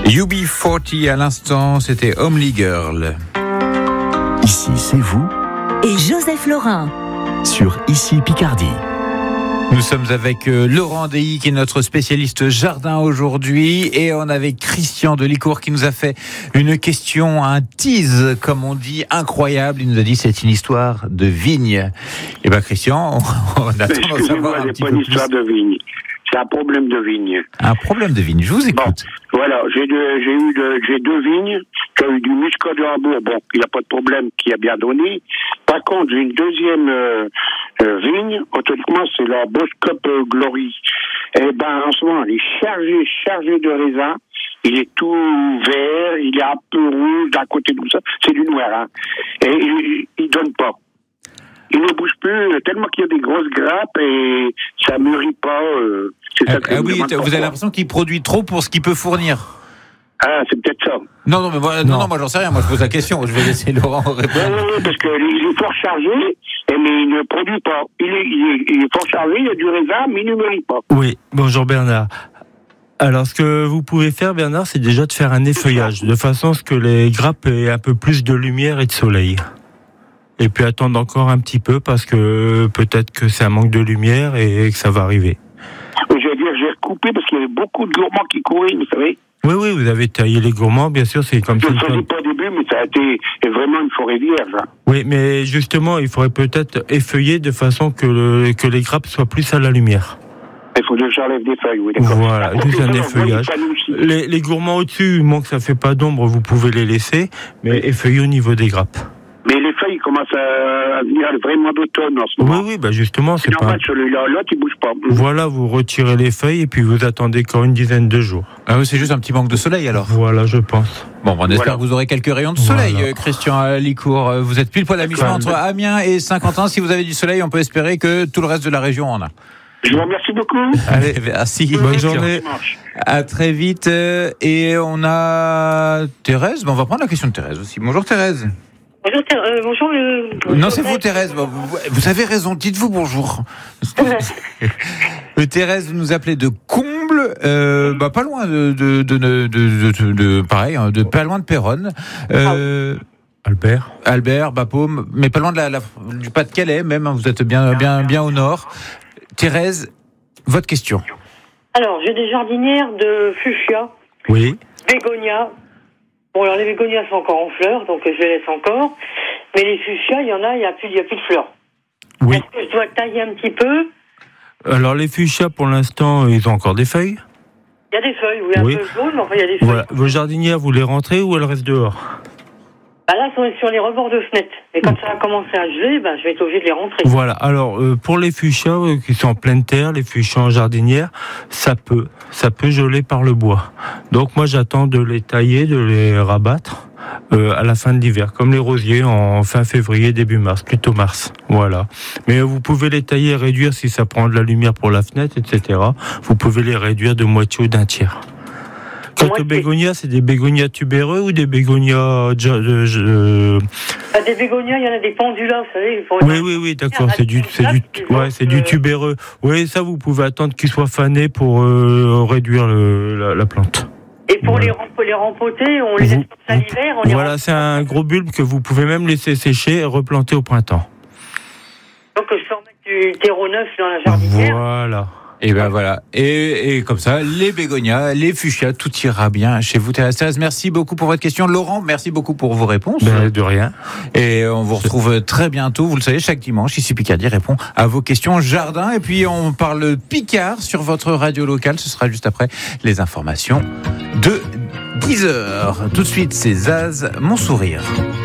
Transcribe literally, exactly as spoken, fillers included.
U B quarante à l'instant, c'était Homely Girl. Ici, c'est vous et Joseph Laurin sur Ici Picardie. Nous sommes avec Laurent Deilly qui est notre spécialiste jardin aujourd'hui et on est avec Christian de Licourt qui nous a fait une question, un tease comme on dit, incroyable. Il nous a dit c'est une histoire de vigne. Et ben Christian, on, on attend d'en savoir un petit peu plus. C'est pas une histoire de vigne. C'est un problème de vigne. Un problème de vigne, je vous écoute. Bon, voilà, j'ai, de, j'ai eu de, j'ai deux vignes, qui ont eu du muscat de Hambourg, bon, il n'y a pas de problème, qui a bien donné. Par contre, j'ai une deuxième euh, euh, vigne, automatiquement, c'est la Boscop euh, Glory. Eh ben, en ce moment, elle est chargée, chargée de raisin. Il est tout vert, il est un peu rouge d'un côté, tout ça. C'est du noir, hein. Et il, il donne pas. Il ne bouge plus, tellement qu'il y a des grosses grappes et ça mûrit pas. Euh, c'est ah, ça que ah oui, vous avez l'impression qu'il produit trop pour ce qu'il peut fournir. Ah, c'est peut-être ça. Non, non, mais moi, non. non, non, moi j'en sais rien. Moi, je pose la question. Je vais laisser Laurent répondre. Oui, oui, parce qu'il est fort chargé, mais il ne produit pas. Il est, il est, il est fort chargé, il a du raisin, mais il ne mûrit pas. Oui, bonjour Bernard. Alors, ce que vous pouvez faire, Bernard, c'est déjà de faire un effeuillage, de façon à ce que les grappes aient un peu plus de lumière et de soleil. Et puis attendre encore un petit peu parce que peut-être que c'est un manque de lumière et que ça va arriver. Oui, je veux dire, j'ai recoupé parce qu'il y avait beaucoup de gourmands qui couraient, vous savez. Oui, oui, vous avez taillé les gourmands, bien sûr, c'est comme ça. Je ne le savais pas au début, mais ça a été vraiment une forêt vierge. Hein. Oui, mais justement, il faudrait peut-être effeuiller de façon que, le, que les grappes soient plus à la lumière. Il faut que j'enlève des feuilles, oui, d'accord. Voilà, ah, juste un effeuillage. Les, les gourmands au-dessus, moins que ça ne fait pas d'ombre, vous pouvez les laisser, mais effeuiller au niveau des grappes. Mais les feuilles commencent à venir vraiment d'automne en ce moment. Oui, oui, bah justement, c'est, c'est normal, pas... celui-là, l'autre, il bouge pas. Voilà, vous retirez les feuilles et puis vous attendez encore une dizaine de jours. Ah oui, c'est juste un petit manque de soleil alors. Voilà, je pense. Bon, on espère voilà. que vous aurez quelques rayons de soleil, voilà. Christian Licourt. Vous êtes pile poil à mi-chemin entre Amiens et Saint-Quentin. Si vous avez du soleil, on peut espérer que tout le reste de la région en a. Je vous remercie beaucoup. Allez, merci. Bonne journée. À très vite. Et on a Thérèse. On va prendre la question de Thérèse aussi. Bonjour Thérèse. Bonjour, euh, bonjour le... Non, c'est vous, Thérèse. Vous, vous avez raison. Dites-vous bonjour. Thérèse, vous nous appelez de Comble, euh, bah pas loin de de de de, de, de, de pareil, de pas loin de Péronne. Euh, Albert. Albert, Bapaume, mais pas loin de la, la du Pas-de-Calais même. Hein, vous êtes bien bien bien au nord. Thérèse, votre question. Alors, j'ai des jardinières de fuchsia. Oui. Bégonia. Bon, alors les bégonias sont encore en fleurs, donc je les laisse encore. Mais les fuchsias, il y en a, il n'y a plus, il y a plus de fleurs. Oui. Est-ce que je dois tailler un petit peu ? Alors les fuchsias, pour l'instant, ils ont encore des feuilles ? Il y a des feuilles, oui, un oui. peu jaunes, mais enfin il y a des feuilles. Voilà. Vos jardinières, vous les rentrez ou elles restent dehors ? Bah là, elles sont sur les rebords de fenêtre. Mais quand ça va commencer à geler, bah, je vais être obligé de les rentrer. Voilà. Alors, euh, pour les fuchsias euh, qui sont en pleine terre, les fuchsias en jardinière, ça peut, ça peut geler par le bois. Donc, moi, j'attends de les tailler, de les rabattre euh, à la fin de l'hiver, comme les rosiers en fin février, début mars, plutôt mars. Voilà. Mais euh, vous pouvez les tailler et réduire si ça prend de la lumière pour la fenêtre, et cetera. Vous pouvez les réduire de moitié ou d'un tiers. Quant aux bégonias, c'est des bégonias tubéreux ou des bégonias... Euh, euh... Ah, des bégonias, il y en a des pendulas, vous savez. Oui, oui, oui, d'accord, c'est du, c'est du, ouais, c'est du tubéreux. Oui, ça, vous pouvez attendre qu'il soit fané pour euh, réduire le, la, la plante. Et pour voilà. les, ramp- les rempoter, on les laisse comme ça l'hiver on Voilà, c'est un gros bulbe que vous pouvez même laisser sécher et replanter au printemps. Donc, je peux remettre du terreau neuf dans la jardinière. Voilà. Et ben voilà. Et, et comme ça, les bégonias, les fuchsias, tout ira bien chez vous, Thérèse. Thérèse, merci beaucoup pour votre question. Laurent, merci beaucoup pour vos réponses. Ben, de rien. Et on vous retrouve très bientôt. Vous le savez, chaque dimanche, ici Picardie répond à vos questions jardin. Et puis, on parle Picard sur votre radio locale. Ce sera juste après les informations de dix heures. Tout de suite, c'est Zaz, mon sourire.